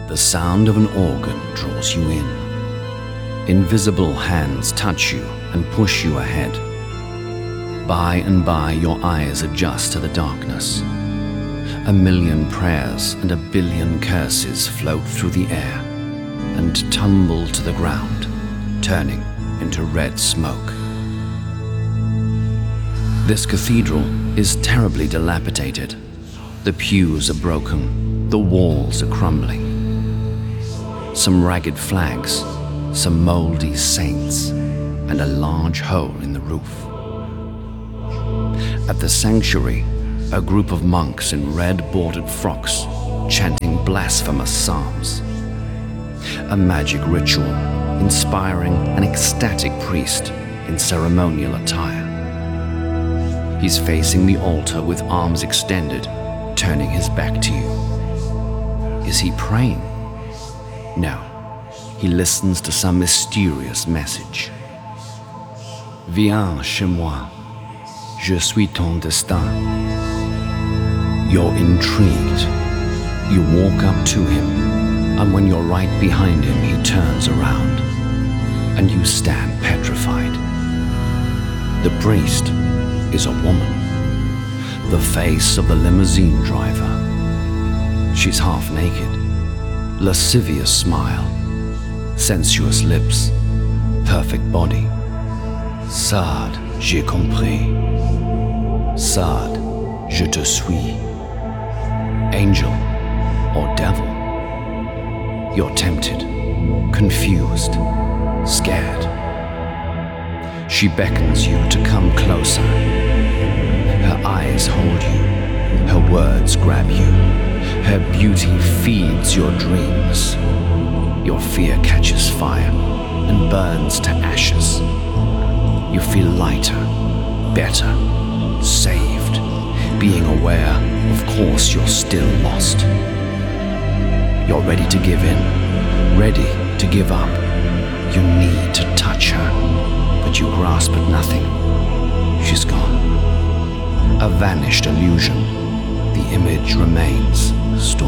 The sound of an organ draws you in. Invisible hands touch you and push you ahead. By and by, your eyes adjust to the darkness. A million prayers and a billion curses float through the air and tumble to the ground, turning into red smoke. This cathedral is terribly dilapidated. The pews are broken, the walls are crumbling. Some ragged flags, some moldy saints, and a large hole in the roof. At the sanctuary, a group of monks in red bordered frocks chanting blasphemous psalms. A magic ritual inspiring an ecstatic priest in ceremonial attire. He's facing the altar with arms extended, turning his back to you. Is he praying? No, he listens to some mysterious message. Viens chez moi, je suis ton destin. You're intrigued. You walk up to him, and when you're right behind him, he turns around, and you stand petrified. The priest is a woman, the face of the limousine driver. She's half naked, lascivious smile, sensuous lips, perfect body. Sade, j'ai compris. Sade, je te suis. Angel or devil? You're tempted, confused, scared. She beckons you to come closer. Her eyes hold you, her words grab you, her beauty feeds your dreams. Your fear catches fire and burns to ashes. You feel lighter, better, saved, being aware, of course, you're still lost. You're ready to give in, ready to give up. You need to touch her, but you grasp at nothing. She's gone. A vanished illusion. The image remains.